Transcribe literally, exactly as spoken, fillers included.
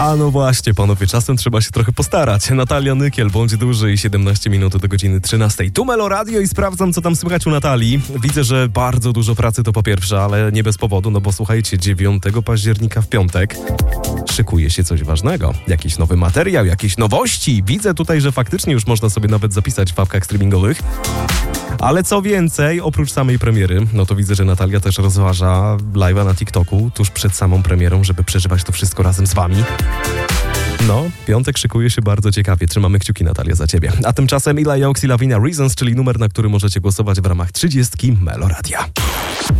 A no właśnie, panowie, czasem trzeba się trochę postarać. Natalia Nykiel, Bądź duży i siedemnaście minut do godziny trzynastej. Tu Melo Radio i sprawdzam, co tam słychać u Natalii. Widzę, że bardzo dużo pracy to po pierwsze, ale nie bez powodu, no bo słuchajcie, dziewiątego października w piątek szykuje się coś ważnego. Jakiś nowy materiał, jakieś nowości. Widzę tutaj, że faktycznie już można sobie nawet zapisać w apkach streamingowych. Ale co więcej, oprócz samej premiery, no to widzę, że Natalia też rozważa live'a na TikToku tuż przed samą premierą, żeby przeżywać to wszystko razem z wami. No, piątek szykuje się bardzo ciekawie. Trzymamy kciuki, Natalia, za ciebie. A tymczasem Ila Yox i Lavina Reasons, czyli numer, na który możecie głosować w ramach trzydziestki Melo Radia.